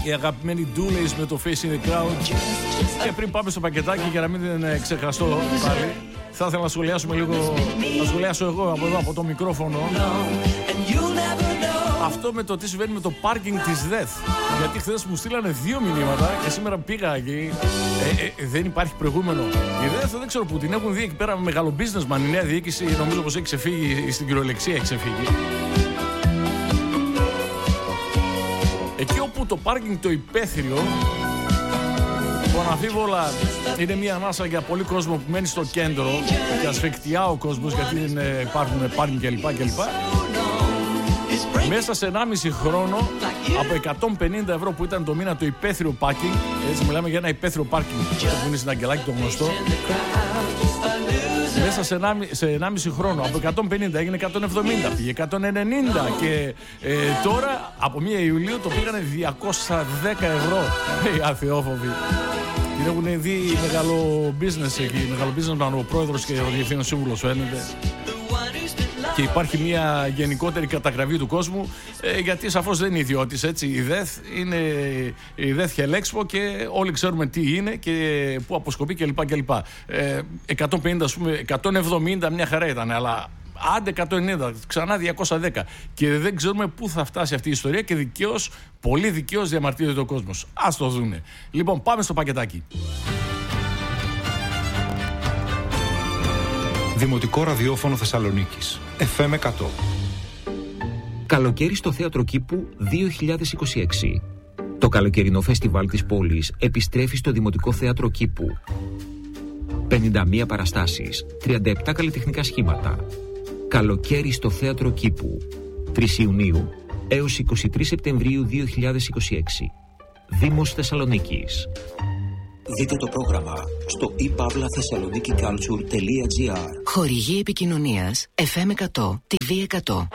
Οι αγαπημένοι Doolies με το Face in the Crowd. Και πριν πάμε στο πακετάκι, για να μην ξεχαστώ πάλι, θα ήθελα να σχολιάσουμε λίγο. Να σχολιάσω εγώ από εδώ, από το μικρόφωνο, αυτό με το τι συμβαίνει με το πάρκινγκ της ΔΕΘ. Γιατί χθες μου στείλανε 2 μηνύματα και σήμερα πήγα εκεί. Δεν υπάρχει προηγούμενο. Η ΔΕΘ δεν ξέρω που την έχουν δει εκεί πέρα με μεγάλο businessman. Η νέα διοίκηση νομίζω πως έχει ξεφύγει, στην κυριολεξία έχει ξεφύγει. Εκεί όπου το πάρκινγκ το υπαίθριο, που αναμφίβολα είναι μια ανάσα για πολύ κόσμο που μένει στο κέντρο και ασφικτιά ο κόσμος, γιατί δεν υπάρχουν πάρκινγκ κλπ. Μέσα σε 1,5 χρόνο, από 150 ευρώ που ήταν το μήνα το υπαίθριο πάρκινγκ, έτσι μιλάμε για ένα υπαίθριο πάρκινγκ που είναι στην Αγγελάκη το γνωστό, μέσα σε 1,5 χρόνο από 150 έγινε 170, πήγε 190 και τώρα από 1 Ιουλίου το πήγανε 210 ευρώ οι αθεόφοβοι. Την έχουν δει μεγάλο business εκεί, μεγάλο business ο πρόεδρος και ο διευθύνων σύμβουλος φαίνεται. Και υπάρχει μια γενικότερη καταγραφή του κόσμου, γιατί σαφώς δεν είναι ιδιώτης, έτσι. Η ΔΕΘ είναι η ΔΕΘ Χελέξπο και όλοι ξέρουμε τι είναι και πού αποσκοπεί κλπ. 150, ας πούμε, 170 μια χαρά ήταν, αλλά άντε 190, ξανά 210. Και δεν ξέρουμε πού θα φτάσει αυτή η ιστορία και δικαίως, πολύ δικαίως διαμαρτύρεται ο κόσμος. Ας το δούνε. Λοιπόν, πάμε στο πακετάκι. Δημοτικό ραδιόφωνο Θεσσαλονίκης, FM 100. Καλοκαίρι στο Θέατρο Κήπου 2026. Το καλοκαιρινό φεστιβάλ της πόλης επιστρέφει στο Δημοτικό Θέατρο Κήπου. 51 παραστάσεις, 37 καλλιτεχνικά σχήματα. Καλοκαίρι στο Θέατρο Κήπου, 3 Ιουνίου έως 23 Σεπτεμβρίου 2026. Δήμος Θεσσαλονίκης. Δείτε το πρόγραμμα στο ipavlathessaloniki.culture.gr. Χορηγή επικοινωνίας FM 100, TV 100.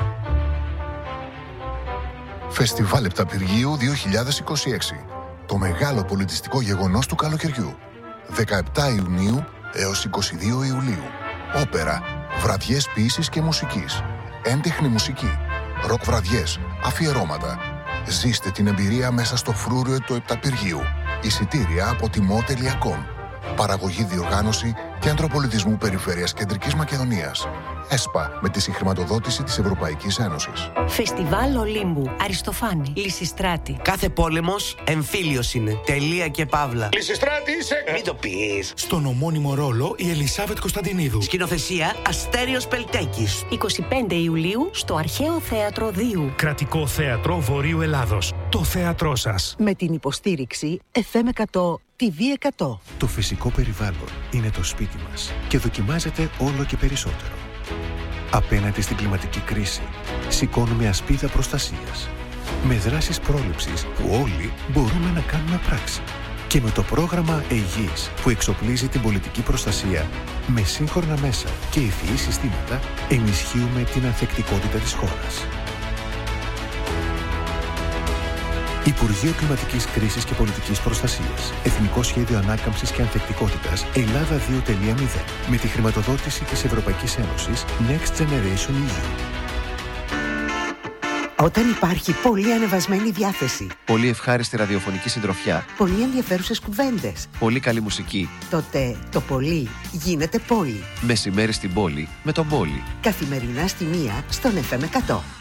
Φεστιβάλ Επταπηργίου 2026. Το μεγάλο πολιτιστικό γεγονός του καλοκαιριού. 17 Ιουνίου έως 22 Ιουλίου. Όπερα, βραδιές ποίησης και μουσικής, έντεχνη μουσική, ροκ βραδιές, αφιερώματα. Ζήστε την εμπειρία μέσα στο φρούριο του Επταπηργίου. Εισιτήρια από timo.com. Παραγωγή, διοργάνωση Κέντρο Πολιτισμού Περιφέρειας Κεντρικής Μακεδονίας. ΕΣΠΑ, με τη συγχρηματοδότηση της Ευρωπαϊκής Ένωσης. Φεστιβάλ Ολύμπου, Αριστοφάνη, Λυσιστράτη. Κάθε πόλεμος εμφύλιος είναι. Τελεία και παύλα. Λυσιστράτη είσαι! Μην το πεις. Στον ομώνυμο ρόλο η Ελισάβετ Κωνσταντινίδου. Σκηνοθεσία Αστέριος Πελτέκης. 25 Ιουλίου στο Αρχαίο Θέατρο Δίου. Κρατικό Θέατρο Βορείου Ελλάδος. Το θέατρό σας. Με την υποστήριξη FM 100, TV 100. Το φυσικό περιβάλλον είναι το σπίτι μας και δοκιμάζεται όλο και περισσότερο. Απέναντι στην κλιματική κρίση, σηκώνουμε ασπίδα προστασίας. Με δράσεις πρόληψης που όλοι μπορούμε να κάνουμε πράξη. Και με το πρόγραμμα ΕΙΓΙΣ που εξοπλίζει την πολιτική προστασία με σύγχρονα μέσα και ευφυή συστήματα, ενισχύουμε την ανθεκτικότητα της χώρας. Υπουργείο Κλιματικής Κρίσης και Πολιτικής Προστασίας. Εθνικό Σχέδιο Ανάκαμψης και Ανθεκτικότητας Ελλάδα 2.0. Με τη χρηματοδότηση της Ευρωπαϊκής Ένωσης Next Generation EU. Όταν υπάρχει πολύ ανεβασμένη διάθεση, πολύ ευχάριστη ραδιοφωνική συντροφιά, πολύ ενδιαφέρουσες κουβέντες, πολύ καλή μουσική, τότε το πολύ γίνεται πόλη. Μεσημέρι στην πόλη με τον Πόλη. Καθημερινά στη 1 στον FM 100.